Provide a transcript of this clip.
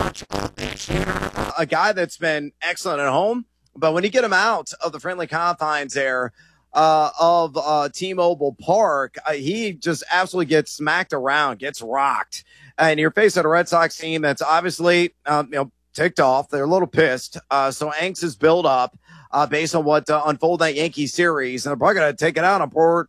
A guy that's been excellent at home, but when you get him out of the friendly confines there of T-Mobile Park, he just absolutely gets smacked around, gets rocked. And you're facing a Red Sox team that's obviously, ticked off. They're a little pissed. So angst is built up based on what unfolded that Yankee series. And they're probably going to take it out on poor